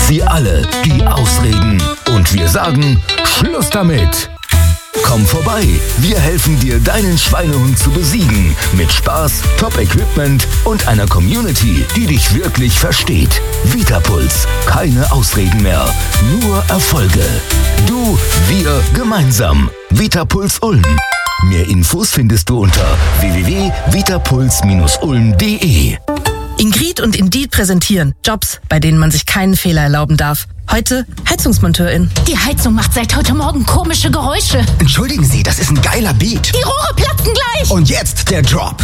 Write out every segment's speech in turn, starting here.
Sie alle, die Ausreden. Und wir sagen, Schluss damit. Komm vorbei, wir helfen dir, deinen Schweinehund zu besiegen. Mit Spaß, Top-Equipment und einer Community, die dich wirklich versteht. Vitapuls, keine Ausreden mehr, nur Erfolge. Du, wir, gemeinsam. Vitapuls Ulm. Mehr Infos findest du unter www.vitapuls-ulm.de. Ingrid und Indeed präsentieren Jobs, bei denen man sich keinen Fehler erlauben darf. Heute Heizungsmonteurin. Die Heizung macht seit heute Morgen komische Geräusche. Entschuldigen Sie, das ist ein geiler Beat. Die Rohre platzen gleich. Und jetzt der Drop.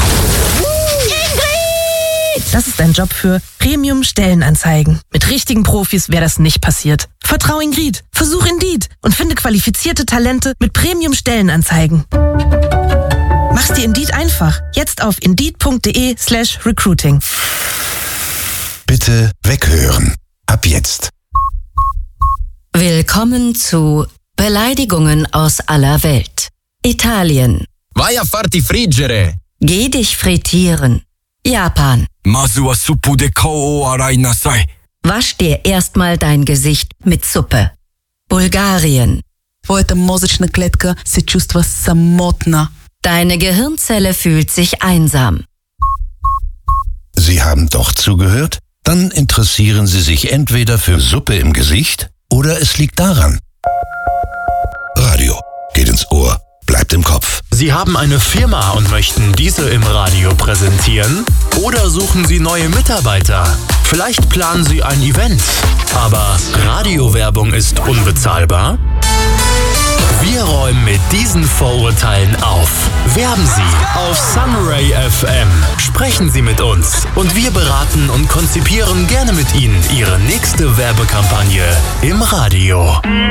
Ingrid! Das ist ein Job für Premium-Stellenanzeigen. Mit richtigen Profis wäre das nicht passiert. Vertrau Ingrid, versuch Indeed und finde qualifizierte Talente mit Premium-Stellenanzeigen. Mach's dir Indeed einfach. Jetzt auf indeed.de/recruiting. Bitte weghören. Ab jetzt. Willkommen zu Beleidigungen aus aller Welt. Italien. Vai a farti friggere. Geh dich frittieren. Japan. Masu wa suppu de kao arai nasai. Wasch dir erstmal dein Gesicht mit Suppe. Bulgarien. Твоята мозъчна клетка се чувства самотна. Deine Gehirnzelle fühlt sich einsam. Sie haben doch zugehört? Dann interessieren Sie sich entweder für Suppe im Gesicht oder es liegt daran. Radio geht ins Ohr, bleibt im Kopf. Sie haben eine Firma und möchten diese im Radio präsentieren? Oder suchen Sie neue Mitarbeiter? Vielleicht planen Sie ein Event, aber Radiowerbung ist unbezahlbar? Wir räumen mit diesen Vorurteilen auf. Werben Sie auf Sunray FM. Sprechen Sie mit uns und wir beraten und konzipieren gerne mit Ihnen Ihre nächste Werbekampagne im Radio.